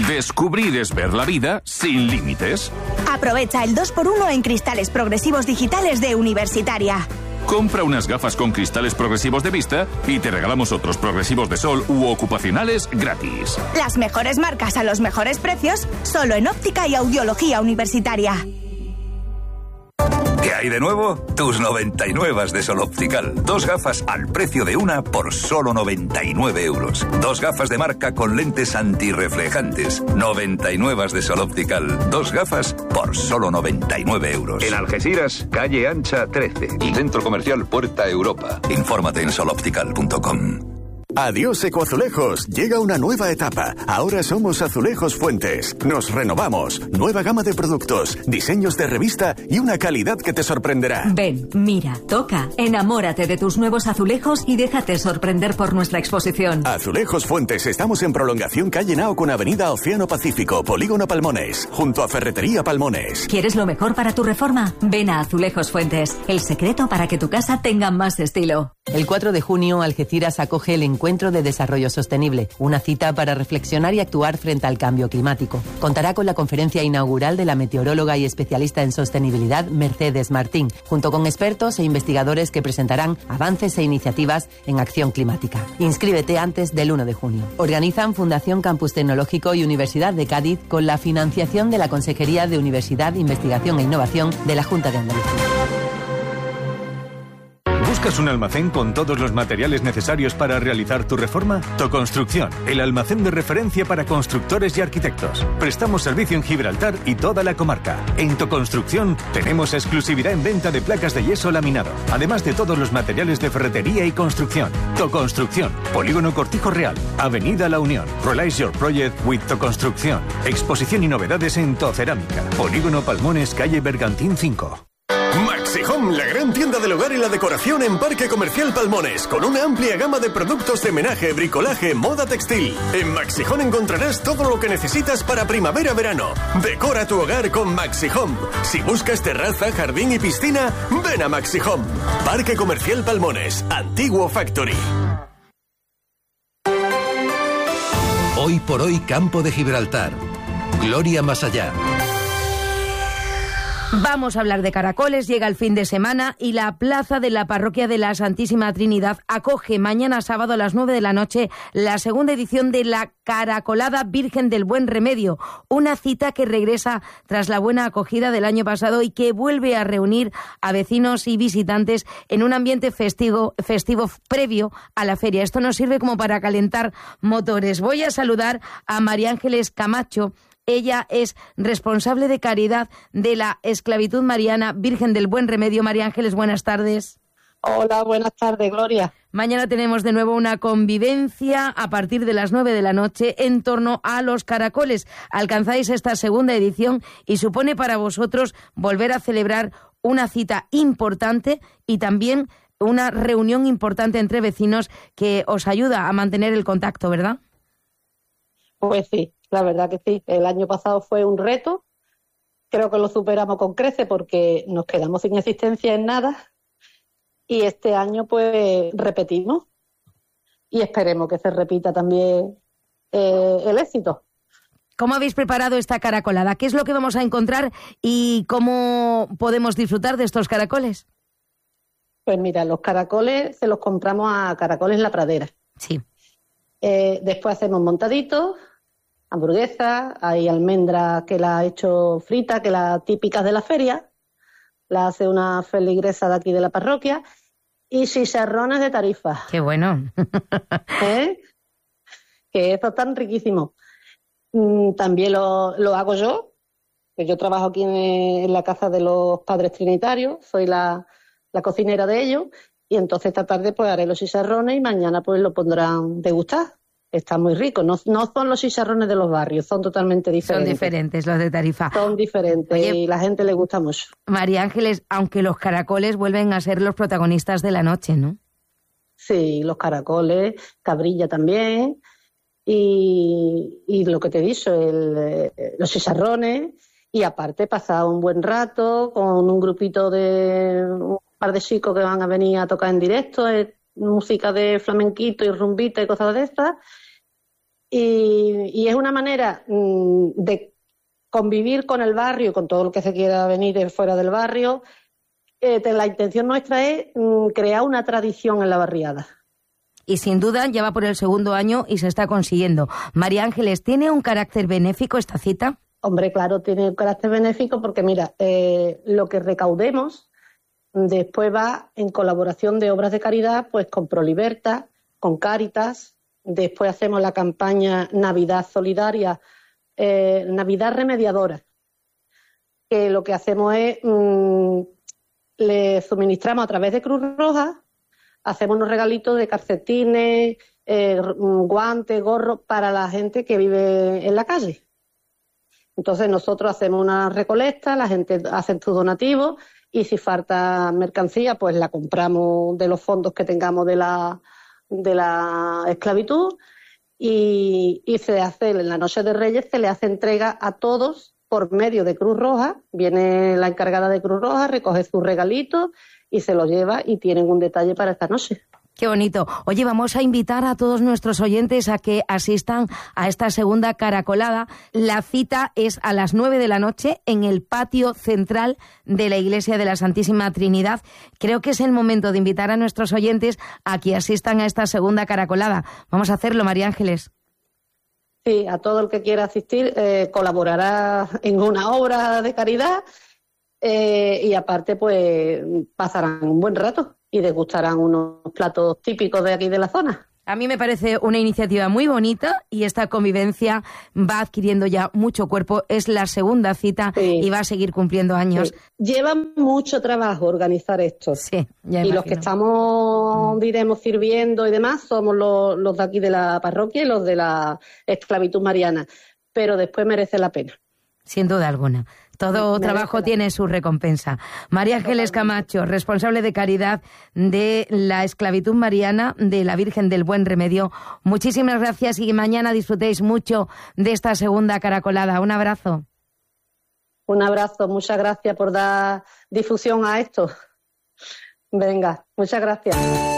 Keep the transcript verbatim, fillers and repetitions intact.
Descubrir es ver la vida sin límites. Aprovecha el dos por uno en cristales progresivos digitales de Universitaria. Compra unas gafas con cristales progresivos de vista y te regalamos otros progresivos de sol u ocupacionales gratis. Las mejores marcas a los mejores precios, solo en Óptica y Audiología Universitaria. ¿Qué hay de nuevo? Tus noventa y nueve de Sol Optical. Dos gafas al precio de una por solo noventa y nueve euros. Dos gafas de marca con lentes antirreflejantes. noventa y nueve de Sol Optical. Dos gafas por solo noventa y nueve euros. En Algeciras, calle Ancha trece. Y Centro Comercial Puerta Europa. Infórmate en sol optical punto com. Adiós Ecoazulejos, llega una nueva etapa. Ahora somos Azulejos Fuentes. Nos renovamos, nueva gama de productos, diseños de revista y una calidad que te sorprenderá. Ven, mira, toca, enamórate de tus nuevos azulejos y déjate sorprender por nuestra exposición. Azulejos Fuentes, estamos en prolongación calle Nao con avenida Océano Pacífico, Polígono Palmones, junto a Ferretería Palmones. ¿Quieres lo mejor para tu reforma? Ven a Azulejos Fuentes, el secreto para que tu casa tenga más estilo. El cuatro de junio, Algeciras acoge el Encuentro de Desarrollo Sostenible, una cita para reflexionar y actuar frente al cambio climático. Contará con la conferencia inaugural de la meteoróloga y especialista en sostenibilidad Mercedes Martín, junto con expertos e investigadores que presentarán avances e iniciativas en acción climática. Inscríbete antes del uno de junio. Organizan Fundación Campus Tecnológico y Universidad de Cádiz con la financiación de la Consejería de Universidad, Investigación e Innovación de la Junta de Andalucía. ¿Buscas un almacén con todos los materiales necesarios para realizar tu reforma? Toconstrucción, el almacén de referencia para constructores y arquitectos. Prestamos servicio en Gibraltar y toda la comarca. En Toconstrucción tenemos exclusividad en venta de placas de yeso laminado, además de todos los materiales de ferretería y construcción. Toconstrucción, Polígono Cortijo Real, Avenida La Unión. Realize your project with Toconstrucción. Exposición y novedades en Tocerámica. Polígono Palmones, calle Bergantín cinco. Maxi Home, la gran tienda del hogar y la decoración en Parque Comercial Palmones, con una amplia gama de productos de menaje, bricolaje, moda textil. En Maxi Home encontrarás todo lo que necesitas para primavera-verano. Decora tu hogar con Maxi Home. Si buscas terraza, jardín y piscina, ven a Maxi Home. Parque Comercial Palmones, Antiguo Factory. Hoy por hoy, Campo de Gibraltar. Gloria más allá. Vamos a hablar de caracoles, llega el fin de semana y la plaza de la parroquia de la Santísima Trinidad acoge mañana sábado a las nueve de la noche la segunda edición de la Caracolada Virgen del Buen Remedio, una cita que regresa tras la buena acogida del año pasado y que vuelve a reunir a vecinos y visitantes en un ambiente festivo, festivo previo a la feria. Esto nos sirve como para calentar motores. Voy a saludar a María Ángeles Camacho. Ella es responsable de caridad de la Esclavitud Mariana Virgen del Buen Remedio. María Ángeles, buenas tardes. Hola, buenas tardes, Gloria. Mañana tenemos de nuevo una convivencia a partir de las nueve de la noche en torno a los caracoles. Alcanzáis esta segunda edición y supone para vosotros volver a celebrar una cita importante y también una reunión importante entre vecinos que os ayuda a mantener el contacto, ¿verdad? Pues sí. La verdad que sí, el año pasado fue un reto, creo que lo superamos con creces porque nos quedamos sin existencia en nada y este año pues repetimos y esperemos que se repita también eh, el éxito. ¿Cómo habéis preparado esta caracolada? ¿Qué es lo que vamos a encontrar y cómo podemos disfrutar de estos caracoles? Pues mira, los caracoles se los compramos a Caracoles La Pradera. Sí. Eh, después hacemos montaditos, hamburguesas, hay almendras que la ha hecho frita, que las típicas de la feria, la hace una feligresa de aquí de la parroquia, y chicharrones de Tarifa. ¡Qué bueno! ¿Eh? Que estos están riquísimos. Mm, también lo, lo hago yo, que yo trabajo aquí en, en la casa de los Padres Trinitarios, soy la, la cocinera de ellos, y entonces esta tarde pues haré los chicharrones y mañana pues lo pondrán degustar. Está muy rico. No, no son los chicharrones de los barrios, son totalmente diferentes. Son diferentes los de Tarifa. Son diferentes. Oye, y la gente le gusta mucho. María Ángeles, aunque los caracoles vuelven a ser los protagonistas de la noche, ¿no? Sí, los caracoles, cabrilla también, y, y lo que te he dicho, el, los chicharrones, y aparte pasar un buen rato con un grupito de un par de chicos que van a venir a tocar en directo, eh, música de flamenquito y rumbita y cosas de estas. Y, y es una manera mmm, de convivir con el barrio, con todo lo que se quiera venir de fuera del barrio. Eh, la intención nuestra es mmm, crear una tradición en la barriada. Y sin duda ya va por el segundo año y se está consiguiendo. María Ángeles, ¿tiene un carácter benéfico esta cita? Hombre, claro, tiene un carácter benéfico porque, mira, eh, lo que recaudemos después va en colaboración de obras de caridad, pues con ProLibertad, con Cáritas. Después hacemos la campaña Navidad Solidaria, eh, Navidad Remediadora, que lo que hacemos es, mmm, le suministramos a través de Cruz Roja, hacemos unos regalitos de calcetines, eh, guantes, gorros para la gente que vive en la calle. Entonces nosotros hacemos una recolecta, la gente hace sus donativos y si falta mercancía, pues la compramos de los fondos que tengamos de la, de la esclavitud y, y se hace, en la Noche de Reyes se le hace entrega a todos por medio de Cruz Roja. Viene la encargada de Cruz Roja, recoge sus regalitos y se los lleva y tienen un detalle para esta noche. Qué bonito. Oye, vamos a invitar a todos nuestros oyentes a que asistan a esta segunda caracolada. La cita es a las nueve de la noche en el patio central de la Iglesia de la Santísima Trinidad. Creo que es el momento de invitar a nuestros oyentes a que asistan a esta segunda caracolada. Vamos a hacerlo, María Ángeles. Sí, a todo el que quiera asistir eh, colaborará en una obra de caridad eh, y aparte pues pasarán un buen rato y degustarán unos platos típicos de aquí de la zona. A mí me parece una iniciativa muy bonita y esta convivencia va adquiriendo ya mucho cuerpo. Es la segunda cita sí. y va a seguir cumpliendo años. Sí. Lleva mucho trabajo organizar esto. Sí, ya y los que estamos, mm. diremos, sirviendo y demás, somos los, los de aquí de la parroquia y los de la esclavitud mariana. Pero después merece la pena. Sin duda alguna. Todo Me trabajo tiene su recompensa. María Ángeles Camacho, responsable de caridad de la esclavitud mariana de la Virgen del Buen Remedio. Muchísimas gracias y mañana disfrutéis mucho de esta segunda caracolada. Un abrazo. Un abrazo. Muchas gracias por dar difusión a esto. Venga, muchas gracias.